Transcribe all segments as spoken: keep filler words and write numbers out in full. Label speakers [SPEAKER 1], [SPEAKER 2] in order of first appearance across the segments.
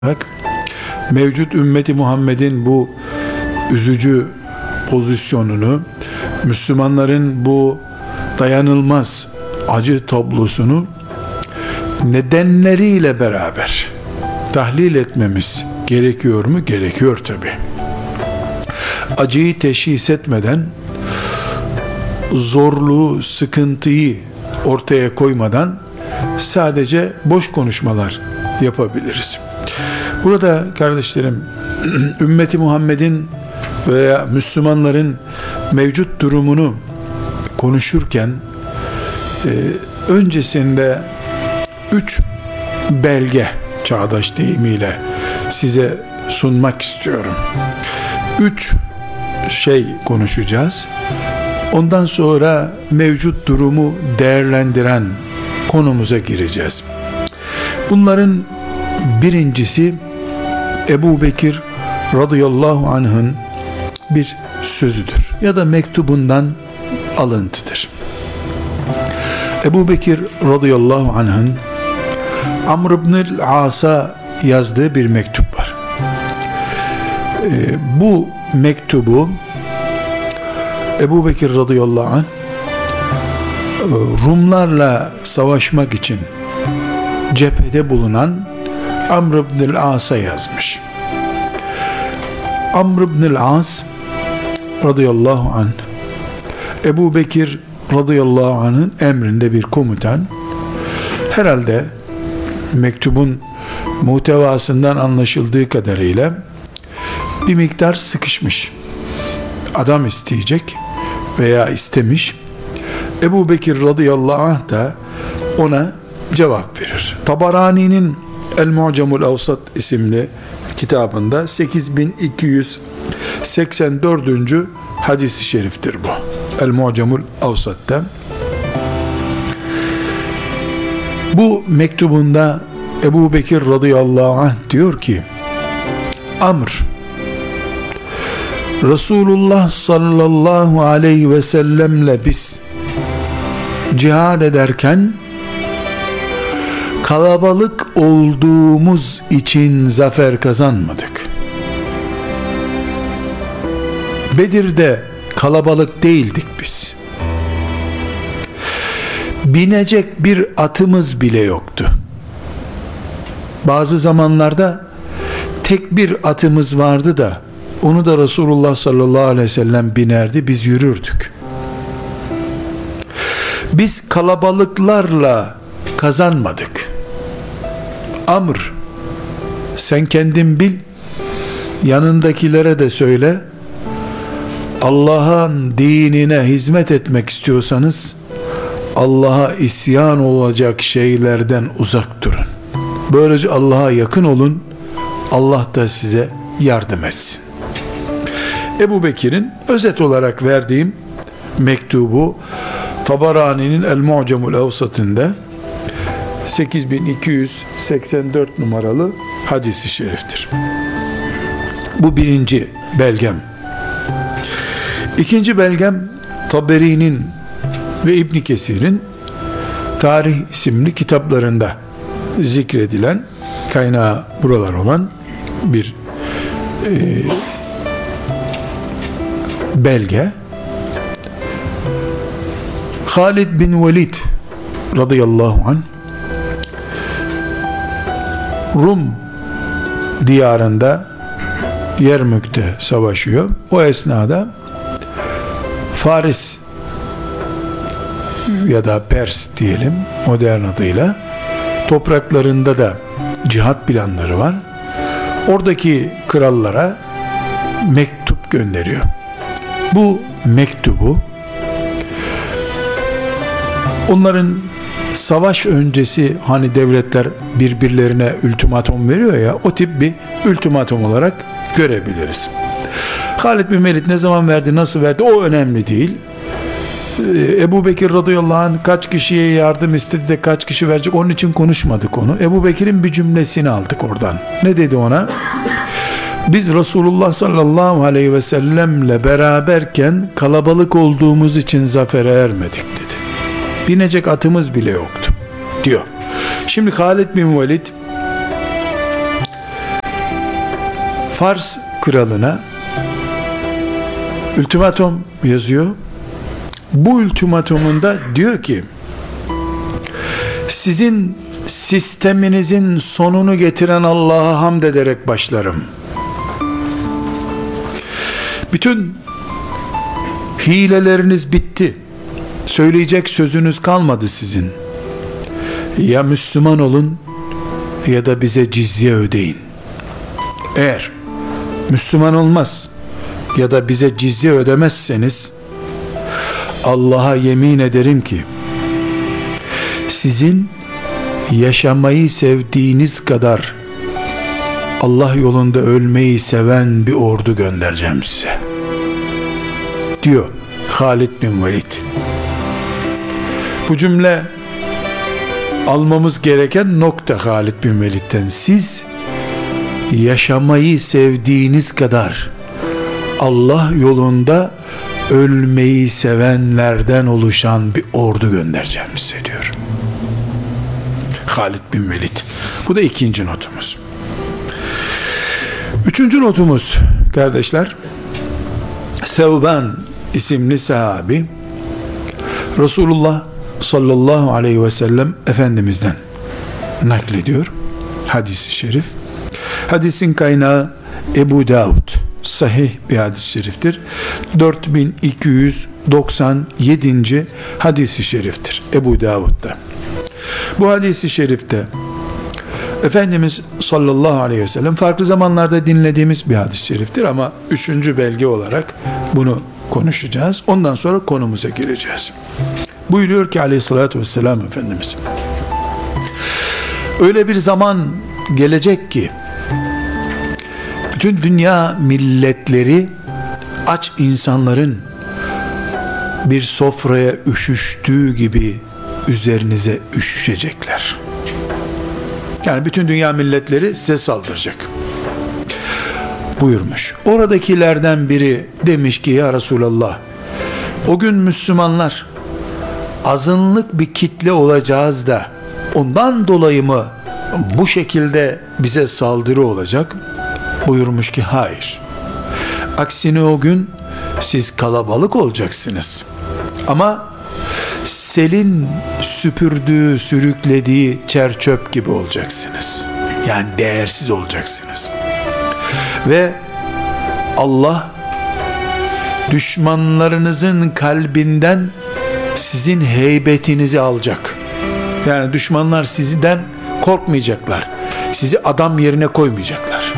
[SPEAKER 1] olarak mevcut ümmeti Muhammed'in bu üzücü pozisyonunu, Müslümanların bu dayanılmaz acı tablosunu nedenleriyle beraber tahlil etmemiz gerekiyor mu? Gerekiyor tabii. Acıyı teşhis etmeden, zorluğu, sıkıntıyı ortaya koymadan sadece boş konuşmalar yapabiliriz. Burada kardeşlerim, ümmeti Muhammed'in veya Müslümanların mevcut durumunu konuşurken e, öncesinde üç belge, çağdaş deyimiyle size sunmak istiyorum. Üç şey konuşacağız. Ondan sonra mevcut durumu değerlendiren konumuza gireceğiz. Bunların birincisi Ebu Bekir radıyallahu anh'ın bir sözüdür ya da mektubundan alıntıdır. Ebu Bekir radıyallahu anh'ın Amr ibn As'a yazdığı bir mektup var. Ee, bu mektubu Ebu Bekir radıyallahu anh Rumlarla savaşmak için cephede bulunan Amr ibn As'a yazmış. Amr ibn As radıyallahu anh Ebu Bekir radıyallahu anh'ın emrinde bir komutan. Herhalde mektubun muhtevasından anlaşıldığı kadarıyla bir miktar sıkışmış. Adam isteyecek veya istemiş. Ebu Bekir radıyallahu anh da ona cevap verir. Tabarani'nin El-Mu'camul Avsat isimli kitabında sekiz bin iki yüz seksen dördüncü hadis-i şeriftir bu. El-Mu'camul Avsat'ta. Bu mektubunda Ebu Bekir radıyallahu anh diyor ki, Amr, Resulullah sallallahu aleyhi ve sellemle biz cihad ederken kalabalık olduğumuz için zafer kazanmadık. Bedir'de kalabalık değildik biz. Binecek bir atımız bile yoktu. Bazı zamanlarda tek bir atımız vardı da onu da Resulullah sallallahu aleyhi ve sellem binerdi, biz yürürdük. Biz kalabalıklarla kazanmadık. Amr, sen kendin bil, yanındakilere de söyle, Allah'ın dinine hizmet etmek istiyorsanız Allah'a isyan olacak şeylerden uzak durun. Böylece Allah'a yakın olun, Allah da size yardım etsin. Ebu Bekir'in özet olarak verdiğim mektubu Tabarani'nin El-Mu'camul Avsat'ında sekiz bin iki yüz seksen dört numaralı hadis-i şeriftir. Bu birinci belgem. İkinci belgem Taberi'nin ve İbn Kesir'in Tarih isimli kitaplarında zikredilen, kaynağı buralar olan bir e, belge. Halid bin Velid radıyallahu anh Rum diyarında Yermük'te savaşıyor. O esnada Faris ya da Pers diyelim modern adıyla topraklarında da cihat planları var. Oradaki krallara mektup gönderiyor. Bu mektubu onların savaş öncesi, hani devletler birbirlerine ultimatum veriyor ya, o tip bir ultimatum olarak görebiliriz. Halid bin Velid ne zaman verdi, nasıl verdi, o önemli değil. Ebu Bekir radıyallahu anh kaç kişiye yardım istedi de kaç kişi verecek, onun için konuşmadık onu. Ebu Bekir'in bir cümlesini aldık oradan. Ne dedi ona? Biz Resulullah sallallahu aleyhi ve sellemle beraberken kalabalık olduğumuz için zafere ermedik dedi. Binecek atımız bile yoktu diyor. Şimdi Halid bin Velid Fars kralına ultimatum yazıyor. Bu ultimatumunda diyor ki, sizin sisteminizin sonunu getiren Allah'a hamd ederek başlarım. Bütün hileleriniz bitti. Söyleyecek sözünüz kalmadı sizin. Ya Müslüman olun ya da bize cizye ödeyin. Eğer Müslüman olmaz ya da bize cizye ödemezseniz, Allah'a yemin ederim ki sizin yaşamayı sevdiğiniz kadar Allah yolunda ölmeyi seven bir ordu göndereceğim size, diyor Halid bin Velid. Bu cümle almamız gereken nokta Halid bin Velid'den. Siz yaşamayı sevdiğiniz kadar Allah yolunda ölmeyi sevenlerden oluşan bir ordu göndereceğim size, diyor Halid bin Velid. Bu da ikinci notumuz. Üçüncü notumuz kardeşler, Sevban isimli sahabi Resulullah sallallahu aleyhi ve sellem Efendimiz'den naklediyor hadis-i şerif. Hadisin kaynağı Ebu Davud, sahih bir hadis-i şeriftir. dört bin iki yüz doksan yedinci hadis-i şeriftir Ebu Davud'da. Bu hadis-i şerifte Efendimiz sallallahu aleyhi ve sellem, farklı zamanlarda dinlediğimiz bir hadis-i şeriftir ama üçüncü belge olarak bunu konuşacağız. Ondan sonra konumuza gireceğiz. Buyuruyor ki aleyhissalatü vesselam Efendimiz, öyle bir zaman gelecek ki bütün dünya milletleri aç insanların bir sofraya üşüştüğü gibi üzerinize üşüşecekler. Yani bütün dünya milletleri size saldıracak buyurmuş. Oradakilerden biri demiş ki, ya Resulallah, o gün Müslümanlar azınlık bir kitle olacağız da ondan dolayı mı bu şekilde bize saldırı olacak? Buyurmuş ki hayır. Aksine o gün siz kalabalık olacaksınız. Ama selin süpürdüğü, sürüklediği çer çöp gibi olacaksınız. Yani değersiz olacaksınız. Ve Allah düşmanlarınızın kalbinden sizin heybetinizi alacak. Yani düşmanlar sizden korkmayacaklar. Sizi adam yerine koymayacaklar.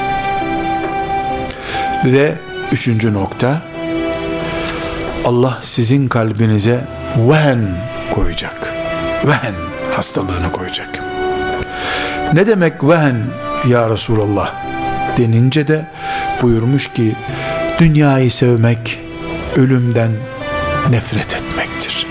[SPEAKER 1] Ve üçüncü nokta, Allah sizin kalbinize vehen koyacak. Vehen hastalığını koyacak. Ne demek vehen ya Resulallah denince de buyurmuş ki, dünyayı sevmek ölümden nefret etmektir.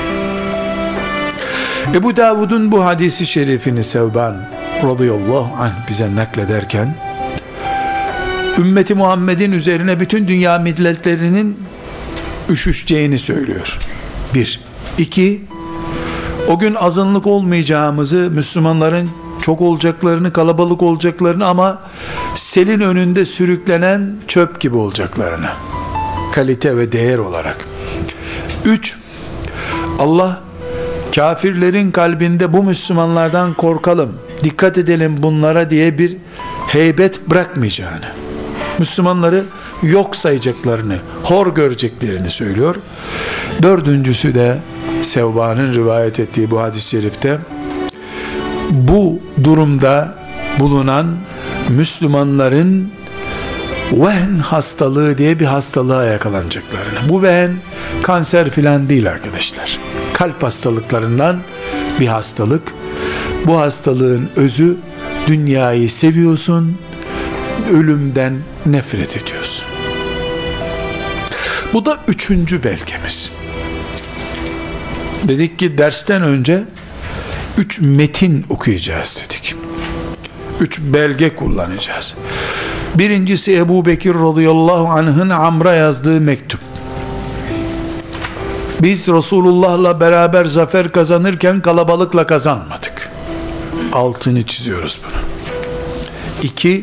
[SPEAKER 1] Ebu Davud'un bu hadisi şerifini Sevban radıyallahu anh bize naklederken, ümmeti Muhammed'in üzerine bütün dünya milletlerinin üşüşeceğini söylüyor. Bir. İki, o gün azınlık olmayacağımızı, Müslümanların çok olacaklarını, kalabalık olacaklarını ama selin önünde sürüklenen çöp gibi olacaklarını, kalite ve değer olarak. Üç, Allah kafirlerin kalbinde bu Müslümanlardan korkalım, dikkat edelim bunlara diye bir heybet bırakmayacağını, Müslümanları yok sayacaklarını, hor göreceklerini söylüyor. Dördüncüsü de Sevban'ın rivayet ettiği bu hadis-i şerifte, bu durumda bulunan Müslümanların vehn hastalığı diye bir hastalığa yakalanacaklarını. Bu vehn kanser filan değil arkadaşlar. Kalp hastalıklarından bir hastalık. Bu hastalığın özü, dünyayı seviyorsun, ölümden nefret ediyorsun. Bu da üçüncü belgemiz. Dedik ki dersten önce üç metin okuyacağız dedik. Üç belge kullanacağız. Birincisi Ebu Bekir radıyallahu anh'ın Amr'a yazdığı mektup. Biz Resulullah'la beraber zafer kazanırken kalabalıkla kazanmadık. Altını çiziyoruz bunu. İki,